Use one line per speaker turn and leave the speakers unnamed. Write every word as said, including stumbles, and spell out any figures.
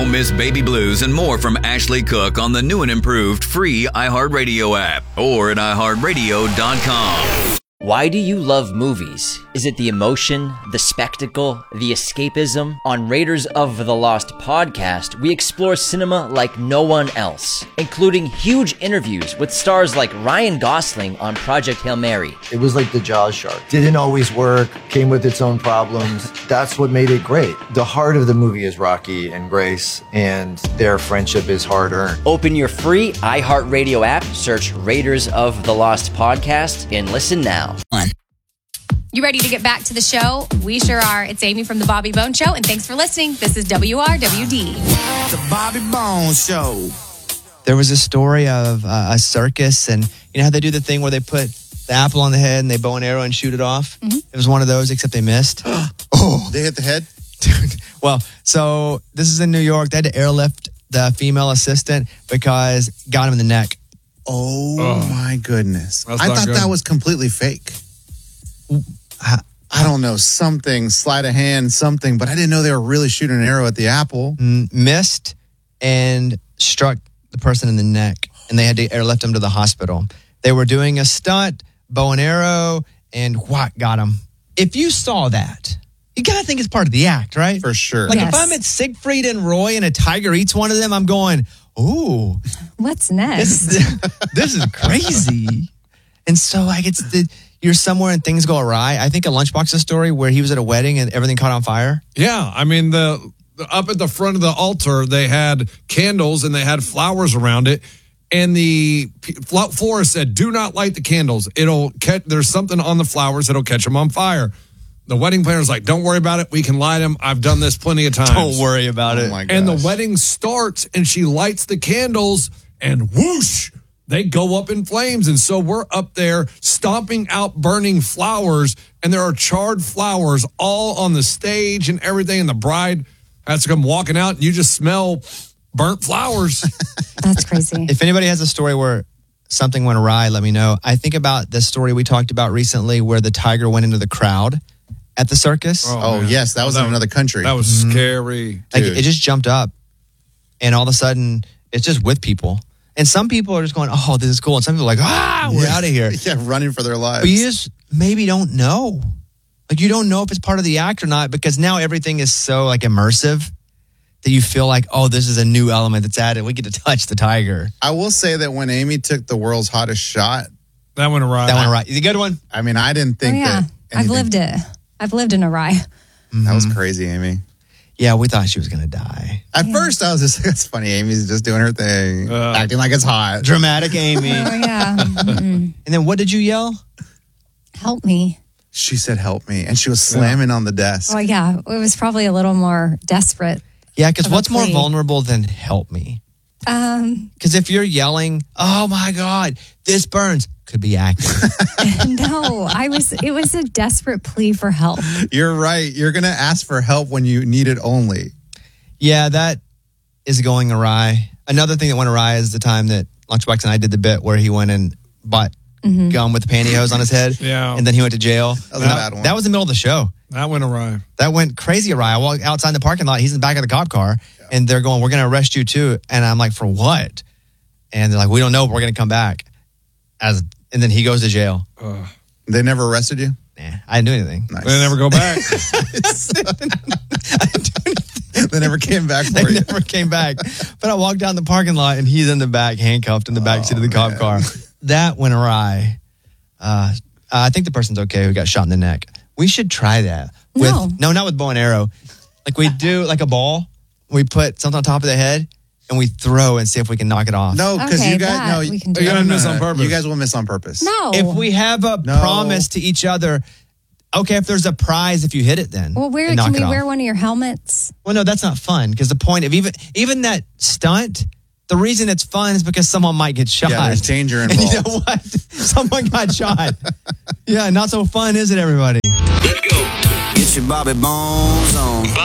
Don't miss Baby Blues and more from Ashley Cook on the new and improved free iHeartRadio app or at i heart radio dot com.
Why do you love movies? Is it the emotion, the spectacle, the escapism? On Raiders of the Lost podcast, we explore cinema like no one else, including huge interviews with stars like Ryan Gosling on Project Hail Mary.
It was like the Jaws shark. Didn't always work, came with its own problems. That's what made it great. The heart of the movie is Rocky and Grace, and their friendship is hard-earned.
Open your free iHeartRadio app, search Raiders of the Lost podcast, and listen now.
You ready to get back to the show? We sure are. It's Amy from The Bobby Bones Show, and thanks for listening. This is W R W D.
The Bobby Bones Show.
There was a story of uh, a circus, and you know how they do the thing where they put the apple on the head and they bow an arrow and shoot it off? Mm-hmm. It was one of those, except they missed.
Oh, they hit the head?
Dude. Well, so this is in New York. They had to airlift the female assistant because got him in the neck.
Oh, oh. my goodness.
That's
I thought
good.
that was completely fake. I don't know, something, sleight of hand, something, but I didn't know they were really shooting an arrow at the apple.
Mm, missed and struck the person in the neck, and they had to airlift him to the hospital. They were doing a stunt, bow and arrow, and whack, got him. If you saw that, you got to think it's part of the act, right?
For sure.
Like
Yes.
if I'm at Siegfried and Roy and a tiger eats one of them, I'm going, ooh,
What's next?
this is, this is crazy. And so like it's the, you're somewhere and things go awry. I think a Lunchbox's story where he was at a wedding and everything caught on fire.
Yeah, I mean, the, the up at the front of the altar, they had candles and they had flowers around it. And the p- florist said, do not light the candles. It'll catch, there's something on the flowers that'll catch them on fire. The wedding planner's like, don't worry about it. We can light them. I've done this plenty of times.
Don't worry about
Oh
it.
my
And the
gosh.
wedding starts and she lights the candles and whoosh, they go up in flames. And so we're up there stomping out burning flowers, and there are charred flowers all on the stage and everything. And the bride has to come walking out and you just smell burnt flowers.
That's crazy.
If anybody has a story where something went awry, let me know. I think about the story we talked about recently where the tiger went into the crowd at the circus.
Oh,
man.
yes, that was in another country.
That was scary.
Like
dude.
it just jumped up, and all of a sudden it's just with people. And some people are just going, oh, this is cool. And some people are like, ah, we're
Yeah.
out of here.
Yeah, running for their lives.
But you just maybe don't know. Like you don't know if it's part of the act or not, because now everything is so like immersive that you feel like, oh, this is a new element that's added. We get to touch the tiger.
I will say that when Amy took the world's hottest shot,
That went awry.
That one right. The good one.
I mean, I didn't
Oh,
think
yeah.
that
I've
anything-
lived it. I've lived in a rye.
That was crazy, Amy.
Yeah, we thought she was going to die.
At first, I was just, it's funny. Amy's just doing her thing,
Uh,
acting like it's hot.
Dramatic Amy.
Oh,
And
yeah. Mm-mm.
then what did you yell?
Help me.
She said, help me. And she was slamming on the desk.
Oh, yeah. It was probably a little more desperate.
Yeah, because
Of a
what's more
plea.
vulnerable than help me?
Um,
Because if you're yelling, oh my God, this burns, could be acting.
no, I was, it was a desperate plea for help.
You're right. You're going to ask for help when you need it only.
Yeah, that is going awry. Another thing that went awry is the time that Lunchbox and I did the bit where he went and bought gum with the pantyhose on his head.
Yeah.
And then he went to jail.
That was a bad one.
That was the middle of the show.
That went awry.
That went crazy awry. I walked outside the parking lot. He's in the back of the cop car. And they're going, we're going to arrest you too. And I'm like, for what? And they're like, we don't know, but we're going to come back. As And then he goes to jail.
Uh,
They never arrested you?
Nah, I didn't do anything.
Nice.
they never go back.
They never came back for
They
you.
never came back. But I walked down the parking lot and he's in the back, handcuffed in the back seat of the cop
man.
car. That went awry. Uh, I think the person's okay who got shot in the neck. We should try that. With,
No.
No, not with bow and arrow. Like we do like a ball. We put something on top of the head and we throw and see if we can knock it off.
No, because
Okay,
you guys,
that
no,
we can do.
no,
You're gonna
no,
miss
no,
on
no.
purpose.
You guys will miss on purpose.
No.
If we have a
No.
promise to each other, okay, if there's a prize, if you hit it, then
Well, where
and knock
can we
it off.
wear one of your helmets?
Well, no, that's not fun because the point of even even that stunt, the reason it's fun is because someone might get shot.
Yeah, there's danger
And
involved.
you know what? Someone got shot. Yeah, not so fun, is it, everybody?
Get your Bobby Bones on.